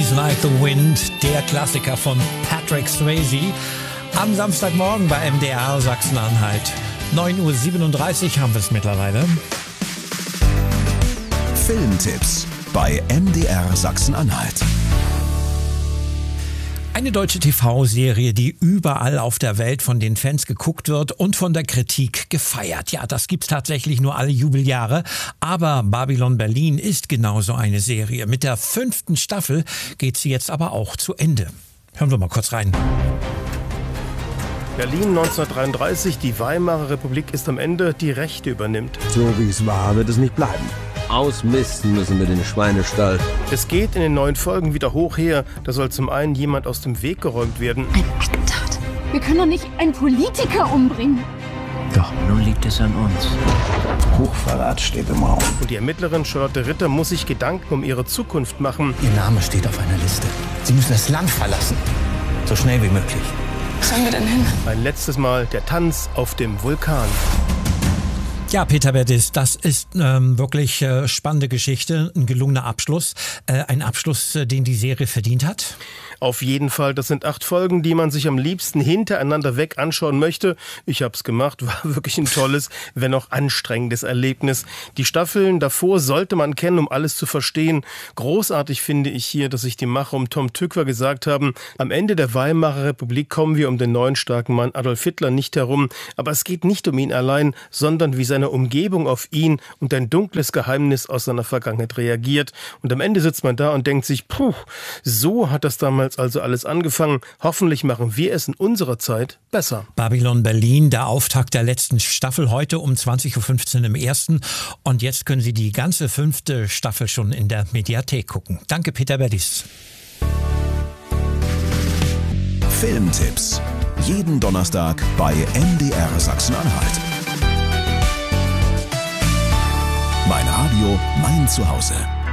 She's Like the Wind, der Klassiker von Patrick Swayze. Am Samstagmorgen bei MDR Sachsen-Anhalt. 9:37 Uhr haben wir es mittlerweile. Filmtipps bei MDR Sachsen-Anhalt. Eine deutsche TV-Serie, die überall auf der Welt von den Fans geguckt wird und von der Kritik gefeiert. Ja, das gibt's tatsächlich nur alle Jubeljahre. Aber Babylon Berlin ist genauso eine Serie. Mit der 5. Staffel geht sie jetzt aber auch zu Ende. Hören wir mal kurz rein. Berlin 1933, die Weimarer Republik ist am Ende, die Rechte übernimmt. So wie es war, wird es nicht bleiben. Ausmisten müssen wir den Schweinestall. Es geht in den neuen Folgen wieder hoch her. Da soll zum einen jemand aus dem Weg geräumt werden. Ein Attentat. Wir können doch nicht einen Politiker umbringen. Doch, nun liegt es an uns. Hochverrat steht im Raum. Und die Ermittlerin Charlotte Ritter muss sich Gedanken um ihre Zukunft machen. Ihr Name steht auf einer Liste. Sie müssen das Land verlassen. So schnell wie möglich. Wo sollen wir denn hin? Ein letztes Mal der Tanz auf dem Vulkan. Ja, Peter Bettis, das ist wirklich spannende Geschichte, ein gelungener Abschluss. Ein Abschluss, den die Serie verdient hat. Auf jeden Fall, das sind 8 Folgen, die man sich am liebsten hintereinander weg anschauen möchte. Ich hab's gemacht, war wirklich ein tolles, wenn auch anstrengendes Erlebnis. Die Staffeln davor sollte man kennen, um alles zu verstehen. Großartig finde ich hier, dass sich die Macher um Tom Tykwer gesagt haben, am Ende der Weimarer Republik kommen wir um den neuen starken Mann Adolf Hitler nicht herum. Aber es geht nicht um ihn allein, sondern wie seine Umgebung auf ihn und ein dunkles Geheimnis aus seiner Vergangenheit reagiert. Und am Ende sitzt man da und denkt sich, so hat das damals also alles angefangen. Hoffentlich machen wir es in unserer Zeit besser. Babylon Berlin, der Auftakt der letzten Staffel, heute um 20:15 Uhr im ersten. Und jetzt können Sie die ganze 5. Staffel schon in der Mediathek gucken. Danke, Peter Bettis. Filmtipps. Jeden Donnerstag bei MDR Sachsen-Anhalt. Mein Radio, mein Zuhause.